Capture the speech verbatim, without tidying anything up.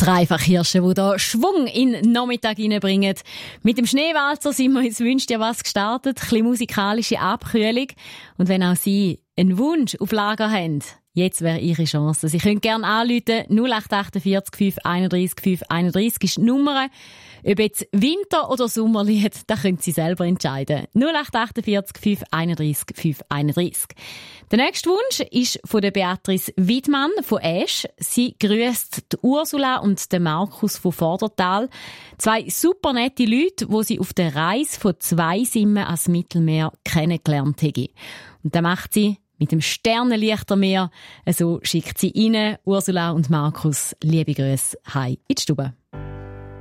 Dreifach Hirsche, die da Schwung in den Nachmittag reinbringen. Mit dem Schneewalzer sind wir ins «Wünsch dir was» gestartet. Ein bisschen musikalische Abkühlung. Und wenn auch Sie einen Wunsch auf Lager haben, jetzt wäre Ihre Chance. Sie können gerne anrufen. null acht achtundvierzig fünf einunddreißig fünf einunddreißig ist die Nummer. Ob jetzt Winter- oder Sommerlied, das können Sie selber entscheiden. null acht achtundvierzig fünf einunddreißig fünf einunddreißig. Der nächste Wunsch ist von der Beatrice Wiedmann von Esch. Sie grüßt die Ursula und den Markus von Vordertal. Zwei super nette Leute, die sie auf der Reise von zwei Simmen ans Mittelmeer kennengelernt haben. Und das macht sie mit dem Sternenlichtermeer. So schickt sie Ihnen, Ursula und Markus, liebe Grüße, heim in die Stube.